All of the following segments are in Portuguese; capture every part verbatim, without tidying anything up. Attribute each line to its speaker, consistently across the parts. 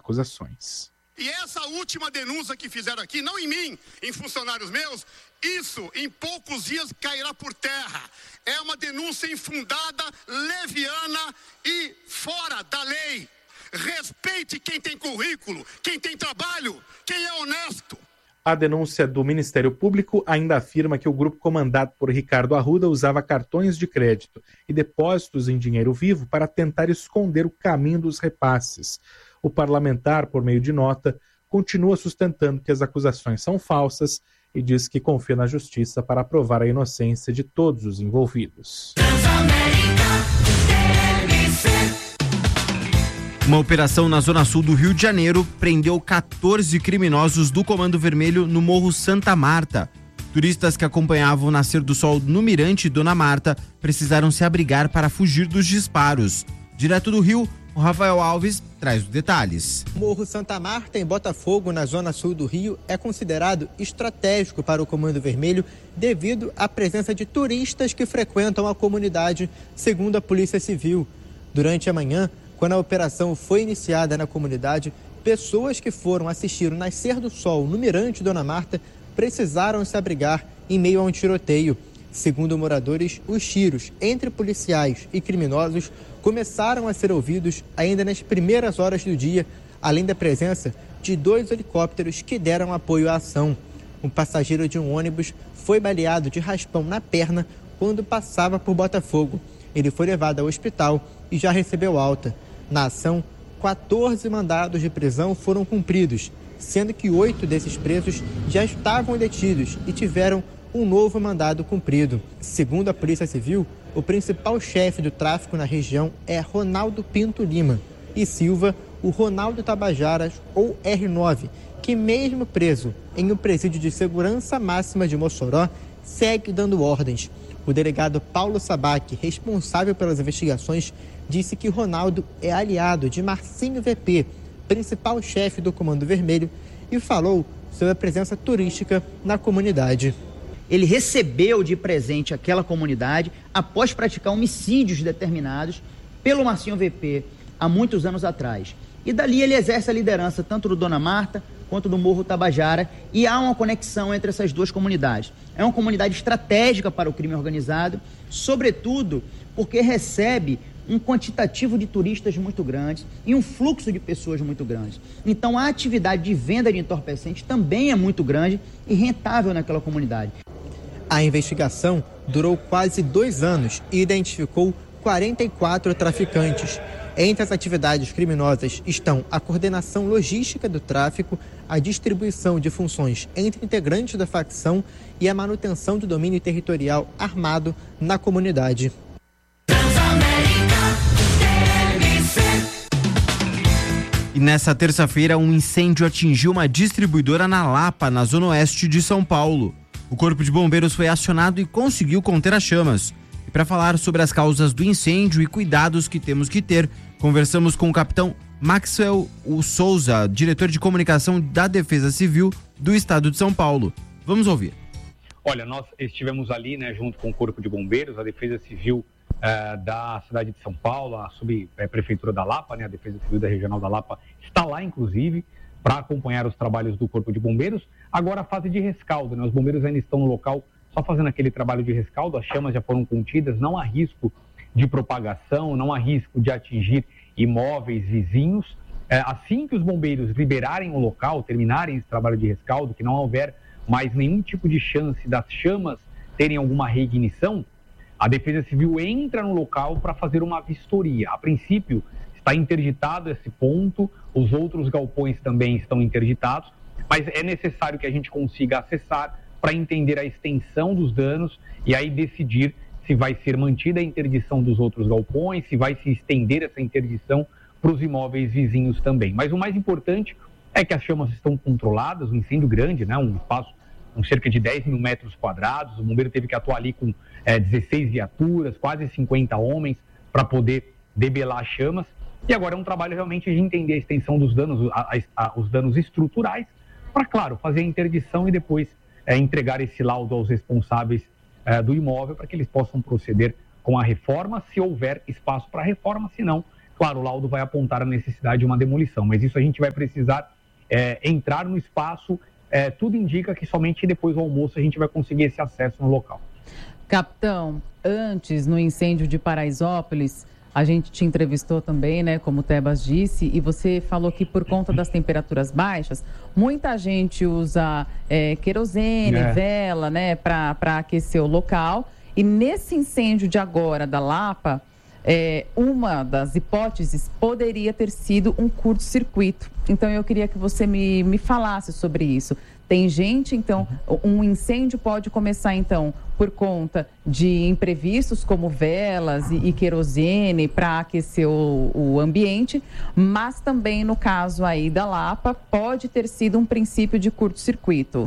Speaker 1: acusações.
Speaker 2: E essa última denúncia que fizeram aqui, não em mim, em funcionários meus, isso em poucos dias cairá por terra. É uma denúncia infundada, leviana e fora da lei. Respeite quem tem currículo, quem tem trabalho, quem é honesto.
Speaker 1: A denúncia do Ministério Público ainda afirma que o grupo comandado por Ricardo Arruda usava cartões de crédito e depósitos em dinheiro vivo para tentar esconder o caminho dos repasses. O parlamentar, por meio de nota, continua sustentando que as acusações são falsas e diz que confia na justiça para provar a inocência de todos os envolvidos.
Speaker 3: Uma operação na zona sul do Rio de Janeiro prendeu quatorze criminosos do Comando Vermelho no Morro Santa Marta. Turistas que acompanhavam o nascer do sol no Mirante Dona Marta precisaram se abrigar para fugir dos disparos. Direto do Rio, o Rafael Alves traz os detalhes.
Speaker 4: O Morro Santa Marta, em Botafogo, na zona sul do Rio, é considerado estratégico para o Comando Vermelho devido à presença de turistas que frequentam a comunidade, segundo a Polícia Civil. Durante a manhã, quando a operação foi iniciada na comunidade, pessoas que foram assistir o nascer do sol no Mirante Dona Marta precisaram se abrigar em meio a um tiroteio. Segundo moradores, os tiros entre policiais e criminosos começaram a ser ouvidos ainda nas primeiras horas do dia, além da presença de dois helicópteros que deram apoio à ação. Um passageiro de um ônibus foi baleado de raspão na perna quando passava por Botafogo. Ele foi levado ao hospital e já recebeu alta. Na ação, quatorze mandados de prisão foram cumpridos, sendo que oito desses presos já estavam detidos e tiveram um novo mandado cumprido. Segundo a Polícia Civil, o principal chefe do tráfico na região é Ronaldo Pinto Lima e Silva, o Ronaldo Tabajaras, ou R nove, que mesmo preso em um presídio de segurança máxima de Mossoró, segue dando ordens. O delegado Paulo Sabac, responsável pelas investigações, disse que Ronaldo é aliado de Marcinho V P, principal chefe do Comando Vermelho, e falou sobre a presença turística na comunidade.
Speaker 5: Ele recebeu de presente aquela comunidade após praticar homicídios determinados pelo Marcinho V P há muitos anos atrás. E dali ele exerce a liderança tanto do Dona Marta quanto do Morro Tabajara, e há uma conexão entre essas duas comunidades. É uma comunidade estratégica para o crime organizado, sobretudo porque recebe um quantitativo de turistas muito grande e um fluxo de pessoas muito grande. Então a atividade de venda de entorpecentes também é muito grande e rentável naquela comunidade.
Speaker 4: A investigação durou quase dois anos e identificou quarenta e quatro traficantes. Entre as atividades criminosas estão a coordenação logística do tráfico, a distribuição de funções entre integrantes da facção e a manutenção do domínio territorial armado na comunidade.
Speaker 3: E nessa terça-feira, um incêndio atingiu uma distribuidora na Lapa, na zona oeste de São Paulo. O Corpo de Bombeiros foi acionado e conseguiu conter as chamas. E para falar sobre as causas do incêndio e cuidados que temos que ter, conversamos com o capitão Maxwell Souza, diretor de comunicação da Defesa Civil do Estado de São Paulo. Vamos ouvir.
Speaker 6: Olha, nós estivemos ali, né, junto com o Corpo de Bombeiros, a Defesa Civil eh, da cidade de São Paulo, a subprefeitura da Lapa, né, a Defesa Civil da Regional da Lapa está lá, inclusive, para acompanhar os trabalhos do Corpo de Bombeiros. Agora a fase de rescaldo, né, os bombeiros ainda estão no local só fazendo aquele trabalho de rescaldo, as chamas já foram contidas, não há risco de propagação, não há risco de atingir imóveis vizinhos. É, assim que os bombeiros liberarem o local, terminarem esse trabalho de rescaldo, que não houver mais nenhum tipo de chance das chamas terem alguma reignição, a Defesa Civil entra no local para fazer uma vistoria. A princípio, está interditado esse ponto, os outros galpões também estão interditados, mas é necessário que a gente consiga acessar para entender a extensão dos danos e aí decidir se vai ser mantida a interdição dos outros galpões, se vai se estender essa interdição para os imóveis vizinhos também. Mas o mais importante é que as chamas estão controladas, um incêndio grande, né? Um espaço com cerca de dez mil metros quadrados, o bombeiro teve que atuar ali com é, dezesseis viaturas, quase cinquenta homens para poder debelar as chamas. E agora é um trabalho realmente de entender a extensão dos danos, a, a, a, os danos estruturais, para, claro, fazer a interdição e depois É, entregar esse laudo aos responsáveis é, do imóvel para que eles possam proceder com a reforma, se houver espaço para reforma, se não, claro, o laudo vai apontar a necessidade de uma demolição, mas isso a gente vai precisar é, entrar no espaço, é, tudo indica que somente depois do almoço a gente vai conseguir esse acesso no local.
Speaker 7: Capitão, antes, no incêndio de Paraisópolis, a gente te entrevistou também, né, como o Tebas disse, e você falou que por conta das temperaturas baixas, muita gente usa é, querosene, é. vela, né, para aquecer o local. E nesse incêndio de agora da Lapa, é, uma das hipóteses poderia ter sido um curto-circuito. Então, eu queria que você me, me falasse sobre isso. Tem gente, então, um incêndio pode começar, então, por conta de imprevistos como velas e, e querosene para aquecer o, o ambiente, mas também, no caso aí da Lapa, pode ter sido um princípio de curto-circuito.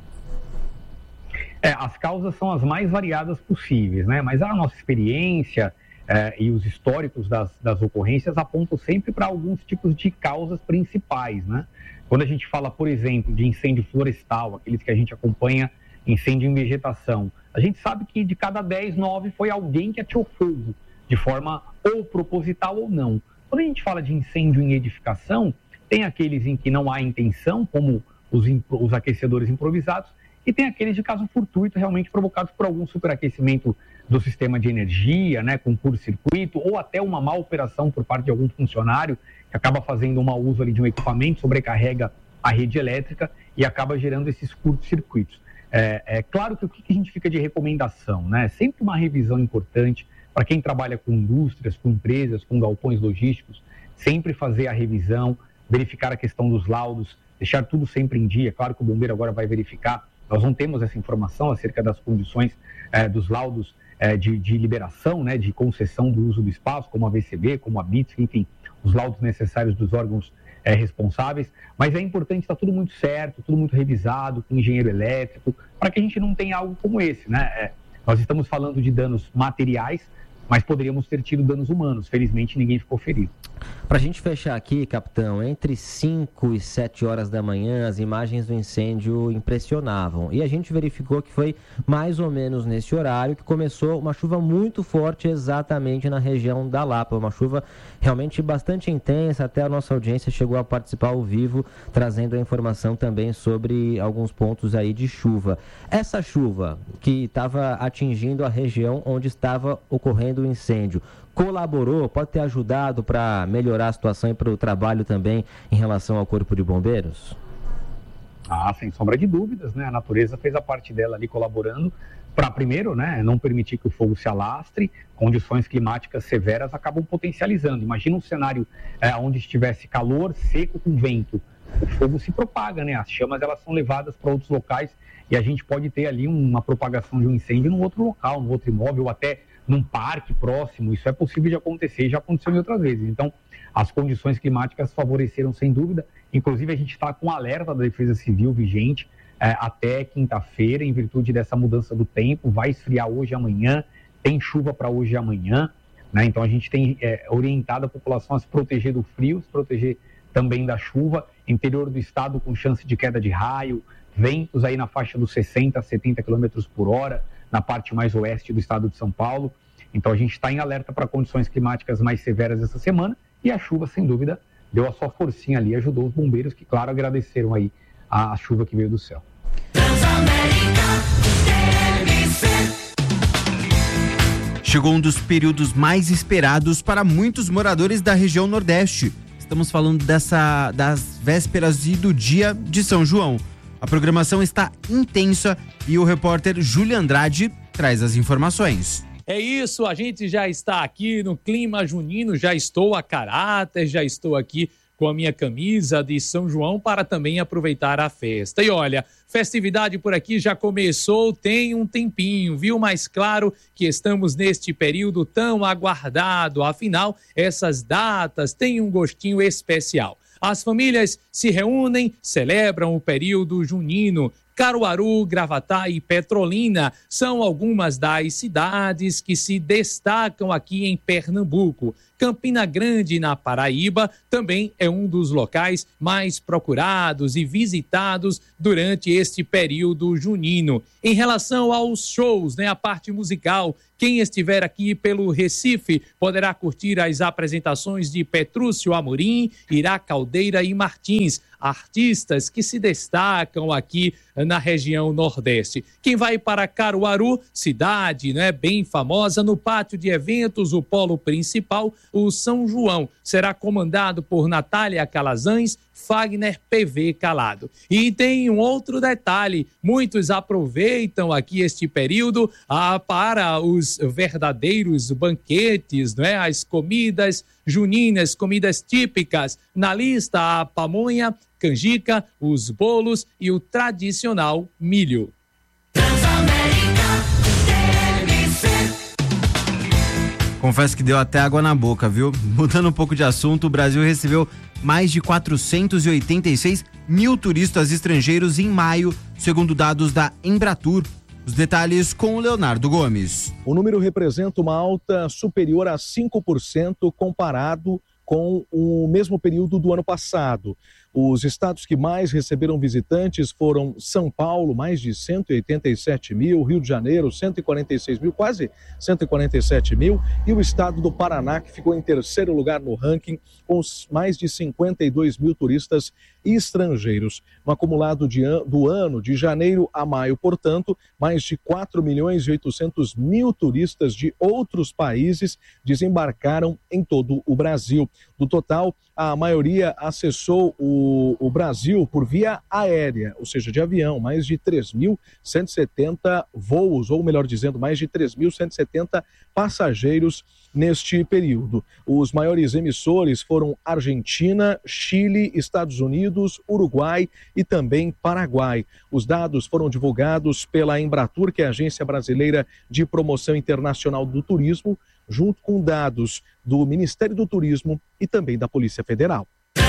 Speaker 6: É, as causas são as mais variadas possíveis, né? Mas a nossa experiência é, e os históricos das, das ocorrências apontam sempre para alguns tipos de causas principais, né? Quando a gente fala, por exemplo, de incêndio florestal, aqueles que a gente acompanha incêndio em vegetação, a gente sabe que de cada dez, nove foi alguém que ateou fogo, de forma ou proposital ou não. Quando a gente fala de incêndio em edificação, tem aqueles em que não há intenção, como os, os aquecedores improvisados, e tem aqueles de caso fortuito, realmente provocados por algum superaquecimento do sistema de energia, né, com curto-circuito, ou até uma má operação por parte de algum funcionário que acaba fazendo um mau uso ali de um equipamento, sobrecarrega a rede elétrica e acaba gerando esses curtos-circuitos. É, é claro que o que a gente fica de recomendação, né? Sempre uma revisão importante para quem trabalha com indústrias, com empresas, com galpões logísticos, sempre fazer a revisão, verificar a questão dos laudos, deixar tudo sempre em dia. Claro que o bombeiro agora vai verificar. Nós não temos essa informação acerca das condições é, dos laudos é, de, de liberação, né, de concessão do uso do espaço, como a V C B, como a B I T S, enfim, os laudos necessários dos órgãos é, responsáveis. Mas é importante estar tudo muito certo, tudo muito revisado, com engenheiro elétrico, para que a gente não tenha algo como esse, né? É, nós estamos falando de danos materiais, mas poderíamos ter tido danos humanos. Felizmente, ninguém ficou ferido.
Speaker 8: Para a gente fechar aqui, capitão, entre cinco e sete horas da manhã, as imagens do incêndio impressionavam. E a gente verificou que foi mais ou menos nesse horário que começou uma chuva muito forte exatamente na região da Lapa. Uma chuva realmente bastante intensa, até a nossa audiência chegou a participar ao vivo, trazendo a informação também sobre alguns pontos aí de chuva. Essa chuva que estava atingindo a região onde estava ocorrendo o incêndio, colaborou, pode ter ajudado para melhorar a situação e para o trabalho também em relação ao Corpo de Bombeiros?
Speaker 6: Ah, sem sombra de dúvidas, né? A natureza fez a parte dela ali colaborando para, primeiro, né, não permitir que o fogo se alastre. Condições climáticas severas acabam potencializando. Imagina um cenário é, onde estivesse calor, seco, com vento. O fogo se propaga, né? As chamas elas são levadas para outros locais e a gente pode ter ali uma propagação de um incêndio num outro local, num outro imóvel ou até num parque próximo. Isso é possível de acontecer e já aconteceu em outras vezes. Então, as condições climáticas favoreceram sem dúvida. Inclusive, a gente está com alerta da Defesa Civil vigente é, até quinta-feira, em virtude dessa mudança do tempo. Vai esfriar hoje e amanhã, tem chuva para hoje e amanhã, né? Então, a gente tem é, orientado a população a se proteger do frio, se proteger também da chuva. Interior do estado com chance de queda de raio, ventos aí na faixa dos sessenta a setenta quilômetros por hora, na parte mais oeste do estado de São Paulo. Então a gente está em alerta para condições climáticas mais severas essa semana e a chuva, sem dúvida, deu a sua forcinha ali, ajudou os bombeiros que, claro, agradeceram aí a chuva que veio do céu.
Speaker 3: Chegou um dos períodos mais esperados para muitos moradores da região Nordeste. Estamos falando dessa, das vésperas e do dia de São João. A programação está intensa e o repórter Júlio Andrade traz as informações.
Speaker 9: É isso, a gente já está aqui no clima junino, já estou a caráter, já estou aqui com a minha camisa de São João para também aproveitar a festa. E olha, festividade por aqui já começou, tem um tempinho, viu? Mas claro que estamos neste período tão aguardado, afinal, essas datas têm um gostinho especial. As famílias se reúnem, celebram o período junino. Caruaru, Gravatá e Petrolina são algumas das cidades que se destacam aqui em Pernambuco. Campina Grande, na Paraíba, também é um dos locais mais procurados e visitados durante este período junino. Em relação aos shows, né, a parte musical, quem estiver aqui pelo Recife poderá curtir as apresentações de Petrúcio Amorim, Ira Caldeira e Martins, artistas que se destacam aqui na região Nordeste. Quem vai para Caruaru, cidade, né, bem famosa, no pátio de eventos, o polo principal, o São João, será comandado por Natália Calazans, Fagner P V Calado. E tem um outro detalhe, muitos aproveitam aqui este período ah, para os verdadeiros banquetes, né? As comidas juninas, comidas típicas, na lista a pamonha, canjica, os bolos e o tradicional milho.
Speaker 3: Confesso que deu até água na boca, viu? Mudando um pouco de assunto, o Brasil recebeu mais de quatrocentos e oitenta e seis mil turistas estrangeiros em maio, segundo dados da Embratur. Os detalhes com o Leonardo Gomes.
Speaker 10: O número representa uma alta superior a cinco por cento comparado com o mesmo período do ano passado. Os estados que mais receberam visitantes foram São Paulo, mais de cento e oitenta e sete mil, Rio de Janeiro, cento e quarenta e seis mil, quase cento e quarenta e sete mil, e o estado do Paraná, que ficou em terceiro lugar no ranking, com mais de cinquenta e dois mil turistas estrangeiros. No acumulado de an- do ano, de janeiro a maio, portanto, mais de quatro milhões e oitocentos mil turistas de outros países desembarcaram em todo o Brasil. Do total, a maioria acessou o, o Brasil por via aérea, ou seja, de avião, mais de três mil cento e setenta voos, ou melhor dizendo, mais de três mil cento e setenta passageiros neste período. Os maiores emissores foram Argentina, Chile, Estados Unidos, Uruguai e também Paraguai. Os dados foram divulgados pela Embratur, que é a Agência Brasileira de Promoção Internacional do Turismo, junto com dados do Ministério do Turismo e também da Polícia Federal.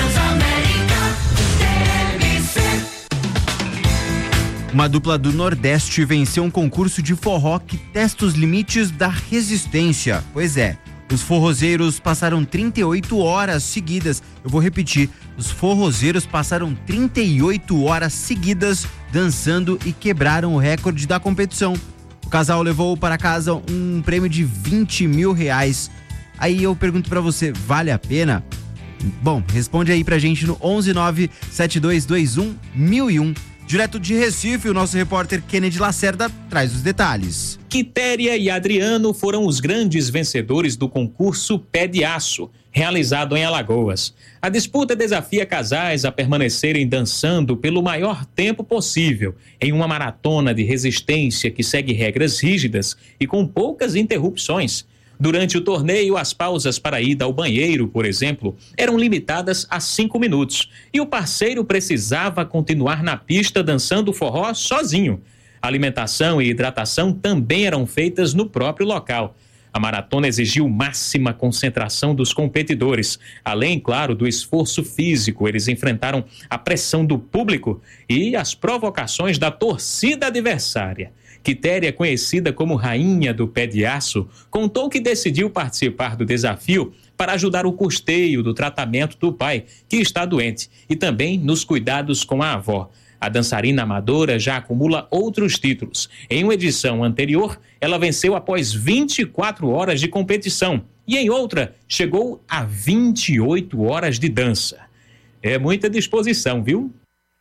Speaker 3: Uma dupla do Nordeste venceu um concurso de forró que testa os limites da resistência. Pois é, os forrozeiros passaram trinta e oito horas seguidas. Eu vou repetir, os forrozeiros passaram trinta e oito horas seguidas dançando e quebraram o recorde da competição. O casal levou para casa um prêmio de vinte mil reais. Aí eu pergunto pra você, vale a pena? Bom, responde aí pra gente no onze nove sete dois dois um mil e um. Direto de Recife, o nosso repórter Kennedy Lacerda traz os detalhes.
Speaker 11: Quitéria e Adriano foram os grandes vencedores do concurso Pé de Aço, realizado em Alagoas. A disputa desafia casais a permanecerem dançando pelo maior tempo possível, em uma maratona de resistência que segue regras rígidas e com poucas interrupções. Durante o torneio, as pausas para a ida ao banheiro, por exemplo, eram limitadas a cinco minutos e o parceiro precisava continuar na pista dançando forró sozinho. Alimentação e hidratação também eram feitas no próprio local. A maratona exigiu máxima concentração dos competidores. Além, claro, do esforço físico, eles enfrentaram a pressão do público e as provocações da torcida adversária. Quitéria, conhecida como Rainha do Pé de Aço, contou que decidiu participar do desafio para ajudar o custeio do tratamento do pai, que está doente, e também nos cuidados com a avó. A dançarina amadora já acumula outros títulos. Em uma edição anterior, ela venceu após vinte e quatro horas de competição e em outra chegou a vinte e oito horas de dança. É muita disposição, viu?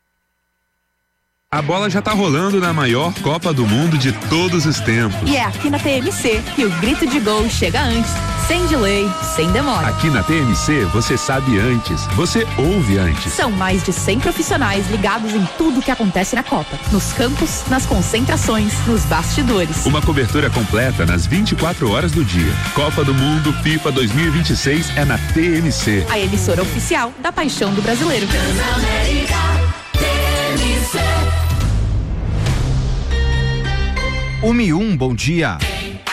Speaker 12: A bola já tá rolando na maior Copa do Mundo de todos os tempos.
Speaker 13: E é aqui na T M C que o grito de gol chega antes, sem delay, sem demora.
Speaker 12: Aqui na T M C você sabe antes, você ouve antes.
Speaker 13: São mais de cem profissionais ligados em tudo que acontece na Copa. Nos campos, nas concentrações, nos bastidores.
Speaker 12: Uma cobertura completa nas vinte e quatro horas do dia. Copa do Mundo FIFA dois mil e vinte e seis é na T M C.
Speaker 13: A emissora oficial da paixão do brasileiro.
Speaker 3: uma e um, bom dia.